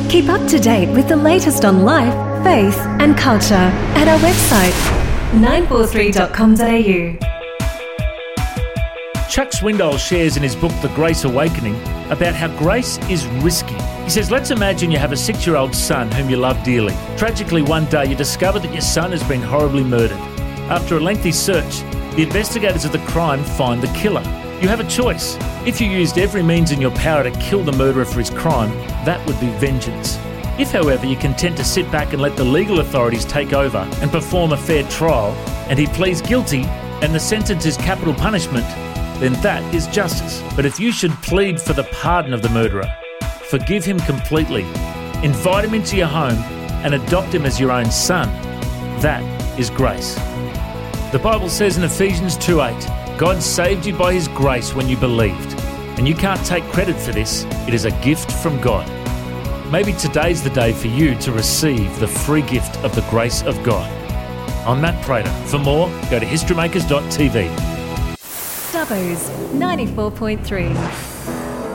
Keep up to date with the latest on life, faith and culture at our website 943.com.au. Chuck Swindoll shares in his book The Grace Awakening about how grace is risky. He says, let's imagine you have a 6-year-old son whom you love dearly. Tragically, one day you discover that your son has been horribly murdered. After a lengthy search, the investigators of the crime find the killer. You have a choice. If you used every means in your power to kill the murderer for his crime, that would be vengeance. If, however, you're content to sit back and let the legal authorities take over and perform a fair trial, and he pleads guilty and the sentence is capital punishment, then that is justice. But if you should plead for the pardon of the murderer, forgive him completely, invite him into your home and adopt him as your own son, that is grace. The Bible says in Ephesians 2:8, God saved you by his grace when you believed. And you can't take credit for this. It is a gift from God. Maybe today's the day for you to receive the free gift of the grace of God. I'm Matt Prater. For more, go to historymakers.tv. Dubbo's 94.3.